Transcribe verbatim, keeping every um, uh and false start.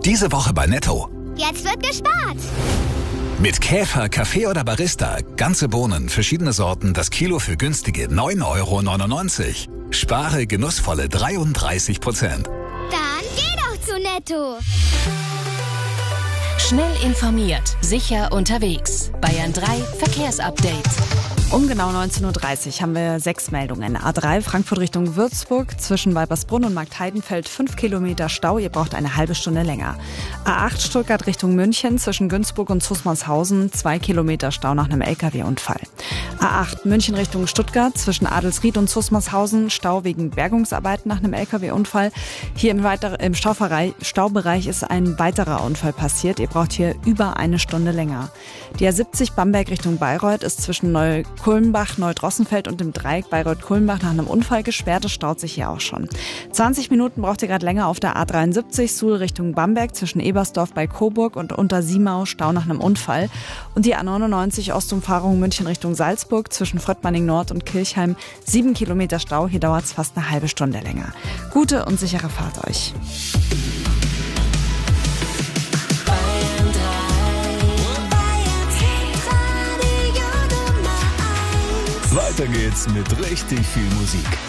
Diese Woche bei Netto. Jetzt wird gespart. Mit Käfer, Kaffee oder Barista. Ganze Bohnen, verschiedene Sorten, das Kilo für günstige neun Euro neunundneunzig. Spare genussvolle dreiunddreißig Prozent. Dann geh doch zu Netto. Schnell informiert, sicher unterwegs. Bayern drei Verkehrsupdate. Um genau neunzehn Uhr dreißig haben wir sechs Meldungen. A drei Frankfurt Richtung Würzburg, zwischen Weibersbrunn und Marktheidenfeld fünf Kilometer Stau, ihr braucht eine halbe Stunde länger. A acht Stuttgart Richtung München, zwischen Günzburg und Zusmarshausen, zwei Kilometer Stau nach einem L K W-Unfall. A acht München Richtung Stuttgart, zwischen Adelsried und Zusmarshausen, Stau wegen Bergungsarbeiten nach einem L K W-Unfall. Hier im, weiter, im Staubereich, Staubereich ist ein weiterer Unfall passiert, ihr braucht hier über eine Stunde länger. Die A siebzig Bamberg Richtung Bayreuth ist zwischen Neukulmbach, Neudrossenfeld und dem Dreieck Bayreuth-Kulmbach nach einem Unfall gesperrt. Es staut sich hier auch schon. zwanzig Minuten braucht ihr gerade länger auf der A dreiundsiebzig Suhl Richtung Bamberg zwischen Ebersdorf bei Coburg und Untersiemau, Stau nach einem Unfall. Und die A neunundneunzig Ostumfahrung München Richtung Salzburg zwischen Fröttmanning Nord und Kirchheim, sieben Kilometer Stau. Hier dauert es fast eine halbe Stunde länger. Gute und sichere Fahrt euch. Weiter geht's mit richtig viel Musik.